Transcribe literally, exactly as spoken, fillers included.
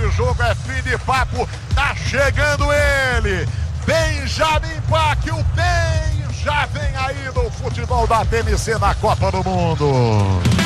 de jogo, é fim de papo. Tá chegando ele, Benjamin Bach, o bem já vem aí do futebol da T M C na Copa do Mundo.